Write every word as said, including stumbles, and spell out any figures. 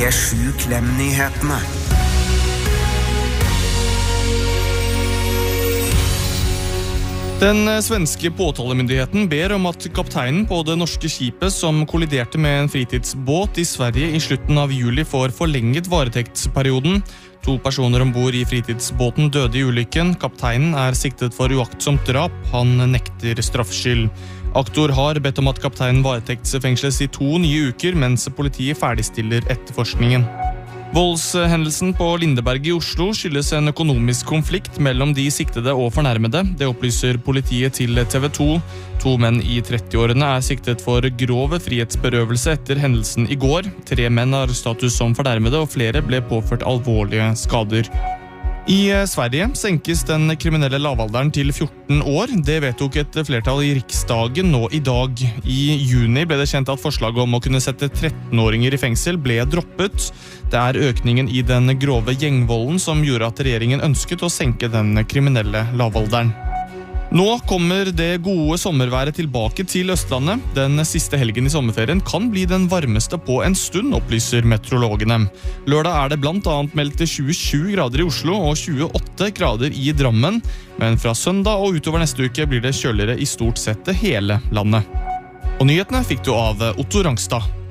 P sju Klem-nyhetene. Den svenske påtalemyndigheten ber om at kapteinen på det norske skipet som kolliderte med en fritidsbåt i Sverige i slutten av juli får forlenget varetektsperioden. To personer ombord i fritidsbåten døde i ulykken. Kapteinen er siktet for uaktsomt drap. Han nekter straffskyld. Aktor har bedt om at kapteinen varetektsfengsles i to nye uker, mens politiet ferdigstiller etterforskningen. Voldshendelsen på Lindeberg i Oslo skyldes en økonomisk konflikt mellom de siktede og fornærmede. Det opplyser politiet til T V to. To menn i trettiårene er siktet for grov frihetsberøvelse etter hendelsen i går. Tre menn har status som fornærmede, og flere ble påført alvorlige skader. I Sverige senkes den kriminelle lavalderen til fjorten år. Det vedtok et flertall i Riksdagen nå i dag. I juni ble det kjent at forslaget om å kunne sette trettenåringer i fengsel ble droppet. Det er økningen i den grove gjengvolden som gjorde at regjeringen ønsket å senke den kriminelle lavalderen. Nå kommer det gode sommerværet tilbake til Østlandet. Den siste helgen i sommerferien kan bli den varmeste på en stund, opplyser meteorologene. Lørdag er det blant annet meldt til tjuesju grader i Oslo og tjueåtte grader i Drammen, men fra søndag og utover neste uke blir det kjøligere i stort sett hele landet. Og nyhetene fikk du av Otto Rangstad.